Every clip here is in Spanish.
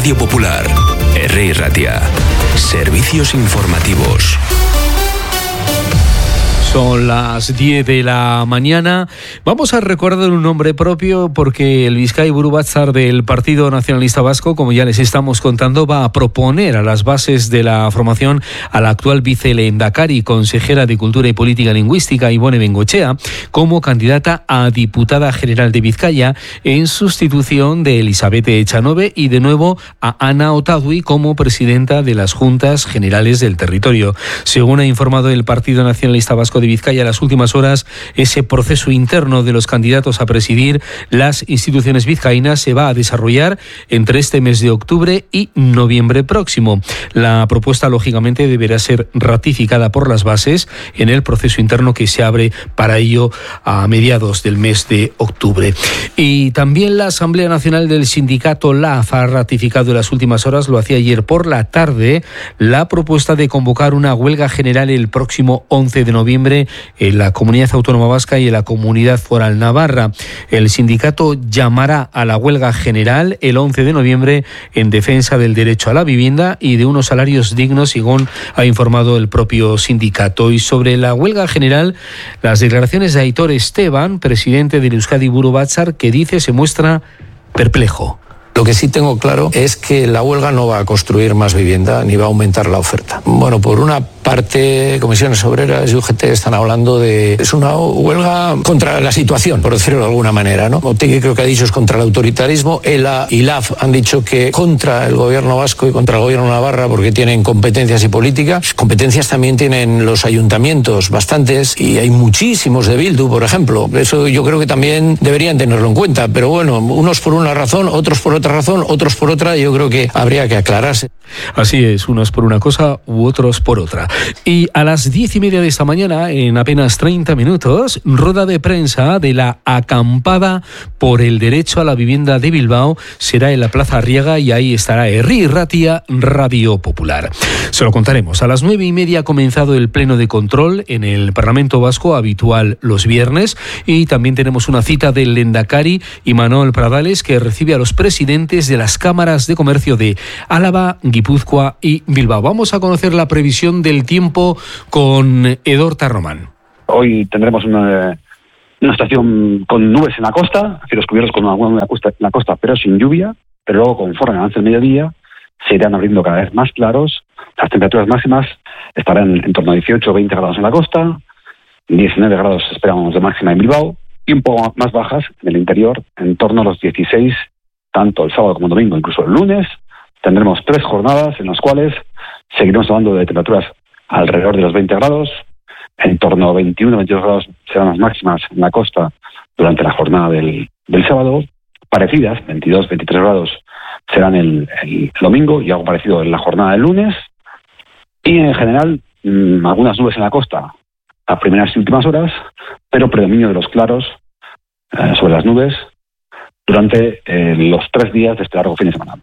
Radio Popular. Herri Ratia. Servicios informativos. Son las 10 de la mañana. Vamos a recordar un nombre propio porque el Bizkaiburu Batzar del Partido Nacionalista Vasco, como ya les estamos contando, va a proponer a las bases de la formación a la actual vicelehendakari, consejera de Cultura y Política Lingüística, Ibone Bengoechea, como candidata a diputada general de Vizcaya en sustitución de Elizabeth Echanove y de nuevo a Ana Otadui como presidenta de las Juntas Generales del Territorio. Según ha informado el Partido Nacionalista Vasco de Vizcaya en las últimas horas, ese proceso interno de los candidatos a presidir las instituciones vizcaínas se va a desarrollar entre este mes de octubre y noviembre próximo. La propuesta, lógicamente, deberá ser ratificada por las bases en el proceso interno que se abre para ello a mediados del mes de octubre. Y también la Asamblea Nacional del Sindicato LAF ha ratificado en las últimas horas, lo hacía ayer por la tarde, la propuesta de convocar una huelga general el próximo 11 de noviembre en la Comunidad Autónoma Vasca y en la Comunidad Foral Navarra. El sindicato llamará a la huelga general el 11 de noviembre en defensa del derecho a la vivienda y de unos salarios dignos, según ha informado el propio sindicato. Y sobre la huelga general, las declaraciones de Aitor Esteban, presidente del Euskadi-Buru Batzar, que dice se muestra perplejo. Lo que sí tengo claro es que la huelga no va a construir más vivienda ni va a aumentar la oferta. Bueno, por una parte, Comisiones Obreras y UGT están hablando de... Es una huelga contra la situación, por decirlo de alguna manera, ¿no? Otegi creo que ha dicho es contra el autoritarismo. ELA y LAF han dicho que contra el gobierno vasco y contra el gobierno de Navarra porque tienen competencias y política. Competencias también tienen los ayuntamientos, bastantes, y hay muchísimos de Bildu, por ejemplo. Eso yo creo que también deberían tenerlo en cuenta. Pero bueno, unos por una razón, otros por otra razón, otros por otra, yo creo que habría que aclararse. Así es, unos por una cosa u otros por otra. Y a las 10:30 de esta mañana, en apenas 30 minutos, rueda de prensa de la acampada por el derecho a la vivienda de Bilbao será en la Plaza Arriaga y ahí estará Herri Ratia, Radio Popular. Se lo contaremos. A las 9:30 ha comenzado el pleno de control en el Parlamento Vasco, habitual los viernes, y también tenemos una cita del Lehendakari Imanol Pradales, que recibe a los presidentes de las cámaras de comercio de Álava, Guipúzcoa y Bilbao. Vamos a conocer la previsión del tiempo con Edor Tarromán. Hoy tendremos una estación con nubes en la costa, cielos cubiertos con alguna nube en la costa, pero sin lluvia. Pero luego, conforme avance el mediodía, se irán abriendo cada vez más claros. Las temperaturas máximas estarán en torno a 18 o 20 grados en la costa, 19 grados esperamos de máxima en Bilbao, y un poco más bajas en el interior, en torno a los 16, tanto el sábado como el domingo, incluso el lunes. Tendremos 3 jornadas en las cuales seguiremos hablando de temperaturas alrededor de los 20 grados, en torno a 21 o 22 grados serán las máximas en la costa durante la jornada del sábado, parecidas, 22, 23 grados serán el domingo y algo parecido en la jornada del lunes, y en general algunas nubes en la costa a primeras y últimas horas, pero predominio de los claros sobre las nubes durante los 3 días de este largo fin de semana.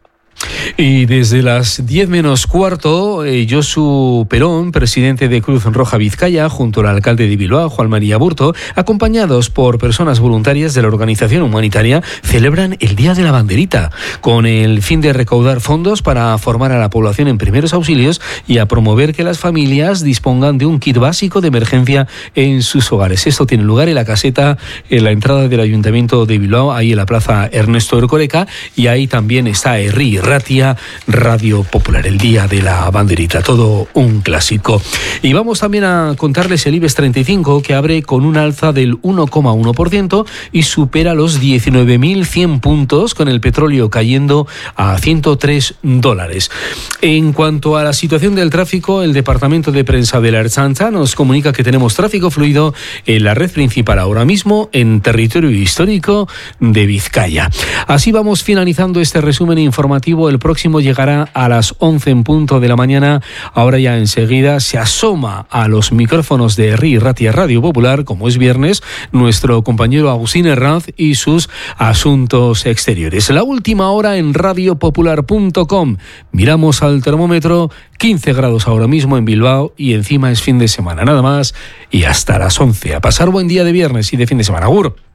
Y desde las 10 menos cuarto, Josu Perón, presidente de Cruz Roja Vizcaya, junto al alcalde de Bilbao, Juan María Burto, acompañados por personas voluntarias de la organización humanitaria, celebran el Día de la Banderita, con el fin de recaudar fondos para formar a la población en primeros auxilios y a promover que las familias dispongan de un kit básico de emergencia en sus hogares. Esto tiene lugar en la caseta, en la entrada del Ayuntamiento de Bilbao, ahí en la Plaza Ernesto Erkoreka, y ahí también está Herri Ratia, Radio Popular, el Día de la Banderita, todo un clásico. Y vamos también a contarles el IBEX 35, que abre con un alza del 1,1% y supera los 19.100 puntos, con el petróleo cayendo a $103. En cuanto a la situación del tráfico, el Departamento de Prensa de la Ertzaintza nos comunica que tenemos tráfico fluido en la red principal ahora mismo en territorio histórico de Vizcaya. Así vamos finalizando este resumen informativo. El próximo llegará a las 11 en punto de la mañana. Ahora ya enseguida se asoma a los micrófonos de Herri Ratia Radio Popular, como es viernes, nuestro compañero Agustín Herranz y sus asuntos exteriores. La última hora en radiopopular.com. Miramos al termómetro, 15 grados ahora mismo en Bilbao y encima es fin de semana. Nada más y hasta las 11. A pasar buen día de viernes y de fin de semana. Agur.